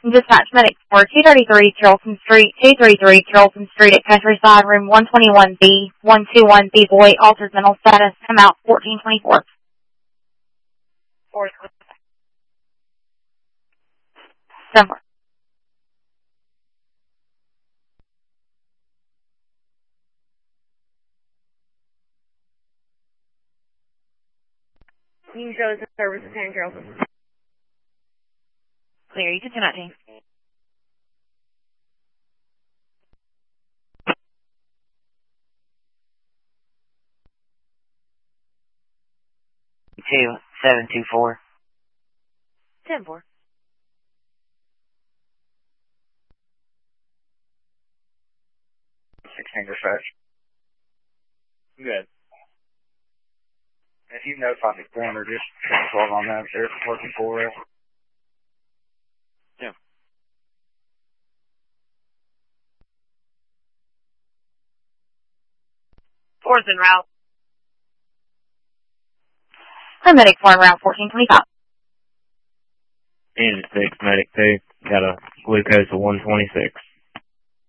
Dispatch medic for 233 Carrollton Street, 233 Carrollton Street at Countryside, room 121B, 121B boy, altered mental status, amount 1424. Similar. You can show the services here in Carrollton. Clear, you can 219. Two 724. 10-4. Dispatch. Good. If you notify the coroner, just 12 on that. They're working for us. Yeah. Fourth en route. Medic for route 1425. Engine 6, medic 2. Got a glucose of 126.